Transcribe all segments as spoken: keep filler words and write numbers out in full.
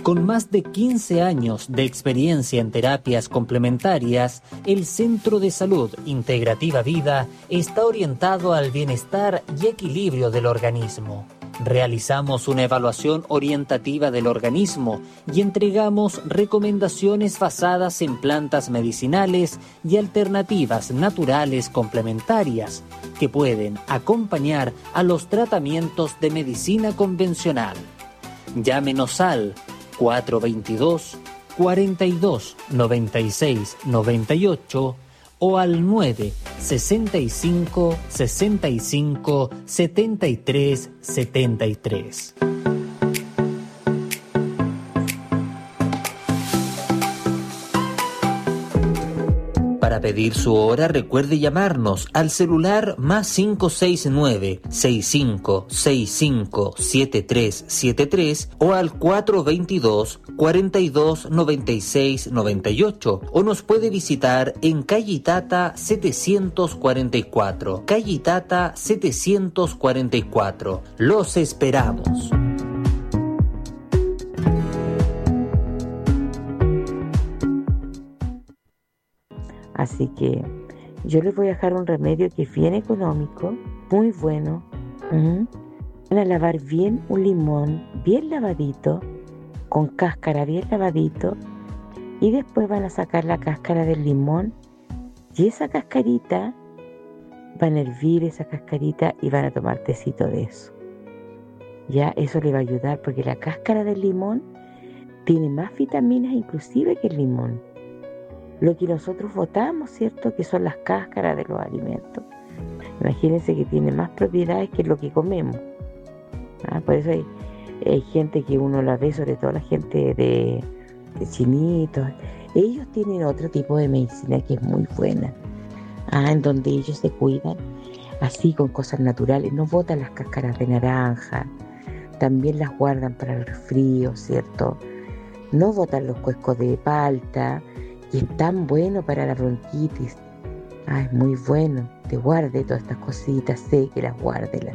Con más de quince años de experiencia en terapias complementarias, el Centro de Salud Integrativa Vida está orientado al bienestar y equilibrio del organismo. Realizamos una evaluación orientativa del organismo y entregamos recomendaciones basadas en plantas medicinales y alternativas naturales complementarias que pueden acompañar a los tratamientos de medicina convencional. Llámenos al cuatro veintidós, cuarenta y dos, noventa y seis, noventa y ocho o al nueve sesenta y cinco, sesenta y cinco, setenta y tres, setenta y tres. Para pedir su hora, recuerde llamarnos al celular más cinco seis nueve, seis cinco seis cinco, siete tres siete tres o al cuatro veintidós, cuarenta y dos, noventa y seis, noventa y ocho, o nos puede visitar en calle Itata setecientos cuarenta y cuatro, calle Itata setecientos cuarenta y cuatro. Los esperamos. Así que yo les voy a dejar un remedio que es bien económico, muy bueno. ¿Mm? Van a lavar bien un limón, bien lavadito, con cáscara bien lavadito, y después van a sacar la cáscara del limón y esa cascarita, van a hervir esa cascarita y van a tomar tecito de eso. Ya eso le va a ayudar porque la cáscara del limón tiene más vitaminas inclusive que el limón. Lo que nosotros botamos, ¿cierto? Que son las cáscaras de los alimentos. Imagínense que tiene más propiedades que lo que comemos. ¿Ah? Por eso hay, hay gente que uno la ve, sobre todo la gente de, de chinitos. Ellos tienen otro tipo de medicina que es muy buena. Ah, en donde ellos se cuidan así con cosas naturales. No botan las cáscaras de naranja. También las guardan para el resfrío, ¿cierto? No botan los cuescos de palta. Y es tan bueno para la bronquitis. Ah, es muy bueno. Te guarde todas estas cositas, sé que las guárdela.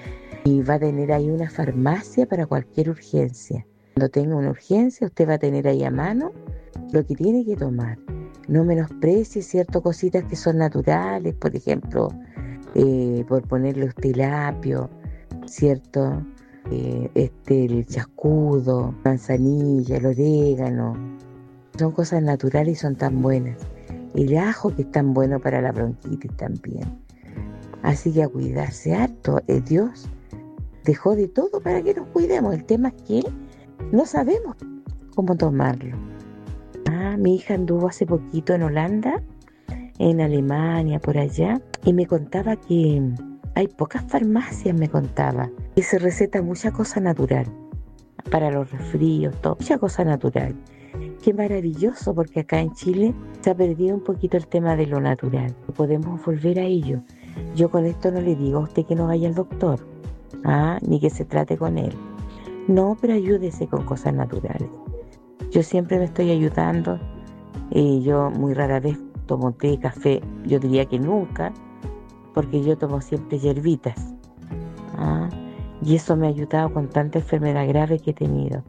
Y va a tener ahí una farmacia para cualquier urgencia. Cuando tenga una urgencia, usted va a tener ahí a mano lo que tiene que tomar. No menosprecie, ¿cierto? Cositas que son naturales, por ejemplo, eh, por ponerle usted el apio, ¿cierto? Eh, este, el chascudo, manzanilla, el orégano. Son cosas naturales y son tan buenas. El ajo que es tan bueno para la bronquitis también. Así que a cuidarse harto. Eh, Dios dejó de todo para que nos cuidemos. El tema es que no sabemos cómo tomarlo. Ah, mi hija anduvo hace poquito en Holanda, en Alemania, por allá, y me contaba que hay pocas farmacias, me contaba, y se receta mucha cosa natural. Para los resfríos, todo, mucha cosa natural. Qué maravilloso, porque acá en Chile se ha perdido un poquito el tema de lo natural. Podemos volver a ello. Yo con esto no le digo a usted que no vaya al doctor, ¿ah? Ni que se trate con él. No, pero ayúdese con cosas naturales. Yo siempre me estoy ayudando. Eh, yo muy rara vez tomo té, café. Yo diría que nunca, porque yo tomo siempre hierbitas. ¿Ah? Y eso me ha ayudado con tanta enfermedad grave que he tenido.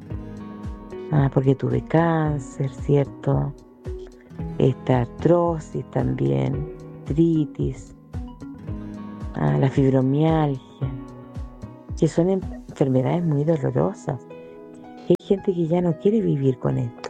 Ah, porque tuve cáncer, ¿cierto? Esta artrosis también, artritis, ah, la fibromialgia, que son enfermedades muy dolorosas. Hay gente que ya no quiere vivir con esto.